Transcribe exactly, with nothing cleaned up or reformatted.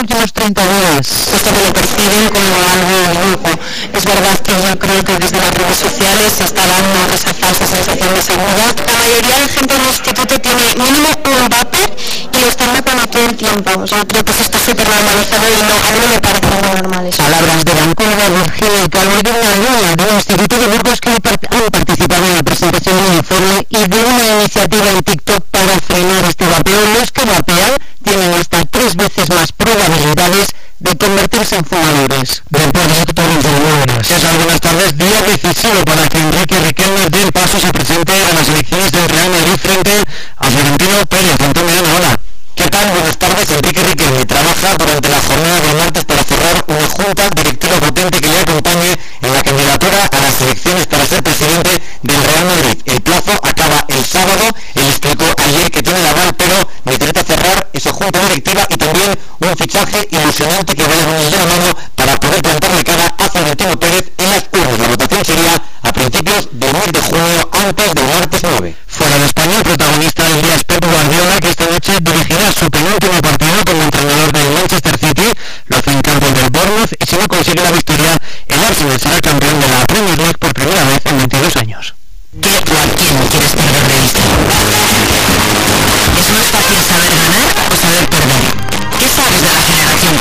últimos treinta días? Pues que lo perciben como algo nuevo. Es verdad que yo creo que desde las redes sociales se está dando esa falsa sensación de seguridad. La mayoría de gente en el instituto tiene mínimo un vapor y lo están notando todo el tiempo. O sea, creo que eso está súper normalizado y no, a mí no me parece muy normal eso. Palabras de Vancouver, Virginia Calvo y de una alumna del Instituto de Burgos que han participado en la presentación de un informe y de una iniciativa en TikTok para frenar este vapeo. Los que vapean tienen hasta tres veces más probabilidades de convertirse en fumadores. Deportes actuales de Buenas. Buenas tardes. Día decisivo para que Enrique Riquelme del Paso se presente a las elecciones del Real Madrid frente a Florentino Pérez. Antonio, hola. ¿Qué tal? Buenas tardes. Enrique Riquelme trabaja durante la jornada del martes para cerrar una junta directiva potente que le acompañe en la candidatura a las elecciones para ser presidente del Real Madrid. El plazo acaba el sábado. Él explicó ayer que tiene el aval, pero necesita cerrar esa junta directiva y también un fichaje ilusionante que vaya de la mano para poder plantarle cara a Florentino Pérez en las urnas. La votación sería a principios del mes de junio, antes del martes nueve. Fuera de España, el protagonista del día es Pep Guardiola, que esta noche dirigirá su penúltimo partido como entrenador del Manchester City. Lo hace en campo del Bournemouth y si no consigue la victoria, el Arsenal será campeón de la Premier League por primera vez en veintidós años. ¿Qué o a quién quieres perder de vista? ¿Es más fácil saber ganar o saber perder? ¿Qué sabes de la generación